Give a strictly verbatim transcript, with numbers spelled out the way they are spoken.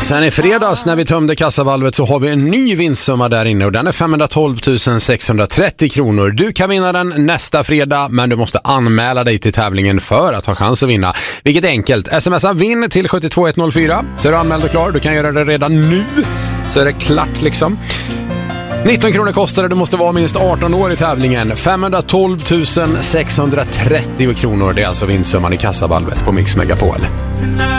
Sen i fredags när vi tömde kassavalvet så har vi en ny vinstsumma där inne och den är femhundratolv tusen sexhundratrettio kronor. Du kan vinna den nästa fredag, men du måste anmäla dig till tävlingen för att ha chans att vinna. Vilket är enkelt. Smsa vinn till sju två ett noll fyra så är du anmäld och klar. Du kan göra det redan nu så är det klart liksom. nitton kronor kostar det, du måste vara minst arton år i tävlingen. femhundratolv tusen sexhundratrettio kronor, det är alltså vinstsumman i kassavalvet på Mix Megapol.